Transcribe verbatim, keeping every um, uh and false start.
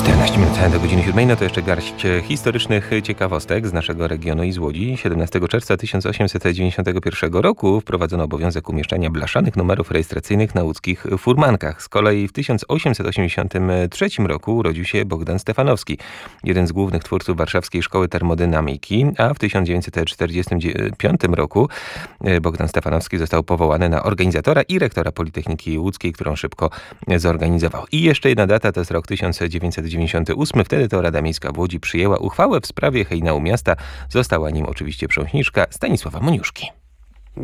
czternaście minut do godziny siódmej, no to jeszcze garść historycznych ciekawostek z naszego regionu i z Łodzi. siedemnastego czerwca tysiąc osiemset dziewięćdziesiątego pierwszego roku wprowadzono obowiązek umieszczania blaszanych numerów rejestracyjnych na łódzkich furmankach. Z kolei w tysiąc osiemset osiemdziesiątym trzecim roku urodził się Bogdan Stefanowski, jeden z głównych twórców Warszawskiej Szkoły Termodynamiki, a w tysiąc dziewięćset czterdziestym piątym roku Bogdan Stefanowski został powołany na organizatora i rektora Politechniki Łódzkiej, którą szybko zorganizował. I jeszcze jedna data, to jest rok tysiąc dziewięćset dziewięćdziesiąty ósmy. Wtedy to Rada Miejska w Łodzi przyjęła uchwałę w sprawie hejnału miasta. Została nim oczywiście prząśniczka Stanisława Moniuszki.